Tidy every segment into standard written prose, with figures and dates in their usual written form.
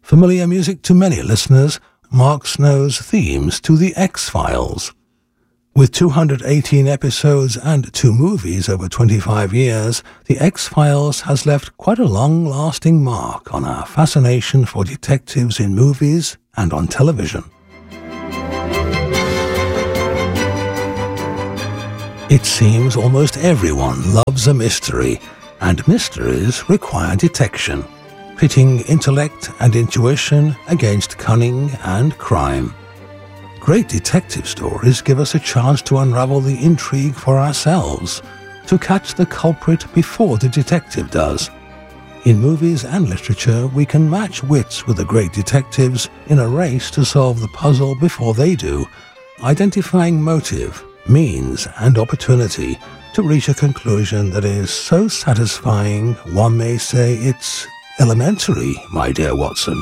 Familiar music to many listeners, Mark Snow's themes to The X-Files. With 218 episodes and 2 movies over 25 years, The X-Files has left quite a long-lasting mark on our fascination for detectives in movies and on television. It seems almost everyone loves a mystery, and mysteries require detection, pitting intellect and intuition against cunning and crime. Great detective stories give us a chance to unravel the intrigue for ourselves, to catch the culprit before the detective does. In movies and literature, we can match wits with the great detectives in a race to solve the puzzle before they do, identifying motive, means, and opportunity to reach a conclusion that is so satisfying, one may say it's elementary, my dear Watson.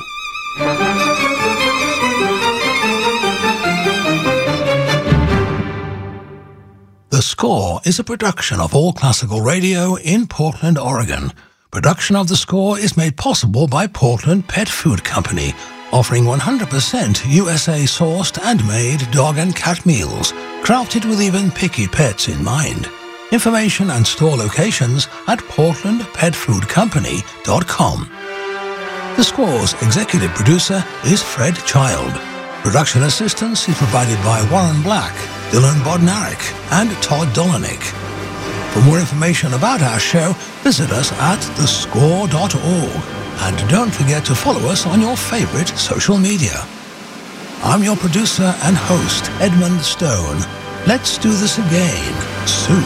The Score is a production of All Classical Radio in Portland, Oregon. Production of The Score is made possible by Portland Pet Food Company, offering 100% USA-sourced and made dog and cat meals, crafted with even picky pets in mind. Information and store locations at portlandpetfoodcompany.com. The Score's executive producer is Fred Child. Production assistance is provided by Warren Black, Dylan Bodnarik, and Todd Dolanik. For more information about our show, visit us at thescore.org. And don't forget to follow us on your favorite social media. I'm your producer and host, Edmund Stone. Let's do this again soon.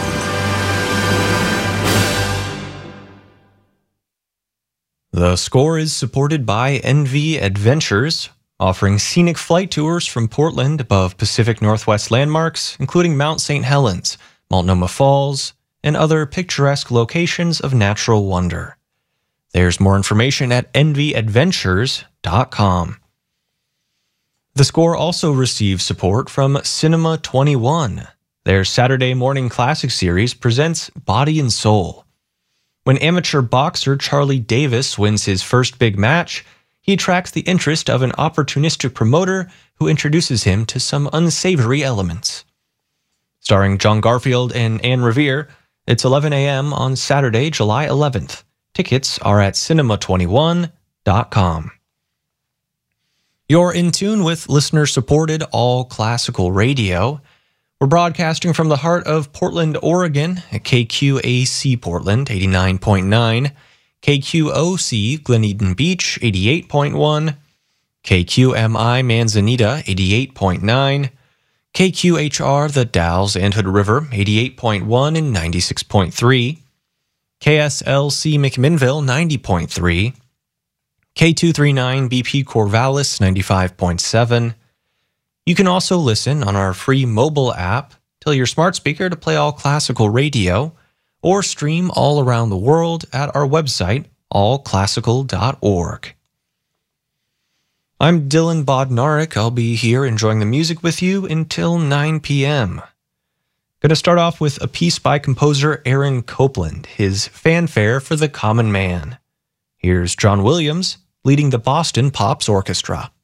The Score is supported by NV Adventures, offering scenic flight tours from Portland above Pacific Northwest landmarks, including Mount St. Helens, Multnomah Falls, and other picturesque locations of natural wonder. There's more information at nvadventures.com. The Score also receives support from Cinema 21. Their Saturday morning classic series presents Body and Soul. When amateur boxer Charlie Davis wins his first big match, he attracts the interest of an opportunistic promoter who introduces him to some unsavory elements. Starring John Garfield and Anne Revere, it's 11 a.m. on Saturday, July 11th. Tickets are at cinema21.com. You're in tune with listener-supported All Classical Radio. We're broadcasting from the heart of Portland, Oregon at KQAC Portland 89.9, KQOC Glen Eden Beach 88.1, KQMI Manzanita 88.9, KQHR The Dalles and Hood River 88.1 and 96.3, KSLC McMinnville 90.3, K239 BP Corvallis 95.7. You can also listen on our free mobile app. Tell your smart speaker to play All Classical Radio, or stream all around the world at our website, allclassical.org. I'm Dylan Bodnarik. I'll be here enjoying the music with you until 9 p.m. Going to start off with a piece by composer Aaron Copland, his Fanfare for the Common Man. Here's John Williams leading the Boston Pops Orchestra.